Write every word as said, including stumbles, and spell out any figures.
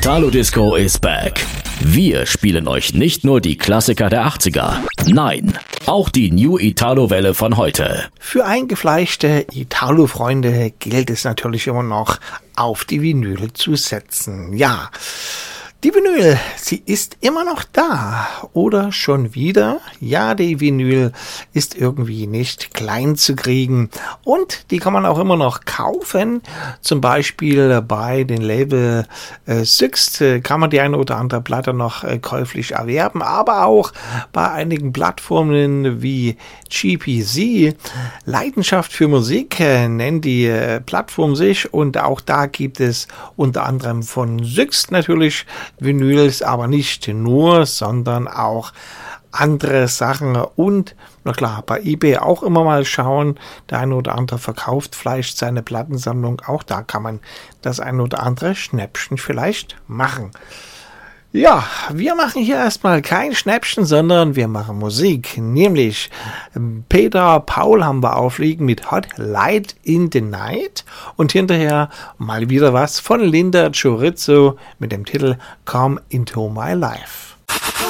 Italo Disco is back. Wir spielen euch nicht nur die Klassiker der achtziger, nein, auch die New Italo-Welle von heute. Für eingefleischte Italo-Freunde gilt es natürlich immer noch, auf die Vinyl zu setzen. Ja, die Vinyl, sie ist immer noch da. Oder schon wieder? Ja, die Vinyl ist irgendwie nicht klein zu kriegen. Und die kann man auch immer noch kaufen. Zum Beispiel bei den Label äh, Sixt äh, kann man die eine oder andere Platte noch äh, käuflich erwerben. Aber auch bei einigen Plattformen wie G P Z. Leidenschaft für Musik äh, nennt die äh, Plattform sich. Und auch da gibt es unter anderem von Sixt natürlich Vinyls, aber nicht nur, sondern auch andere Sachen und, na klar, bei eBay auch immer mal schauen, der eine oder andere verkauft vielleicht seine Plattensammlung, auch da kann man das eine oder andere Schnäppchen vielleicht machen. Ja, wir machen hier erstmal kein Schnäppchen, sondern wir machen Musik, nämlich Peter Paul haben wir aufliegen mit Hot Light in the Night und hinterher mal wieder was von Linda Chorizo mit dem Titel Come Into My Life.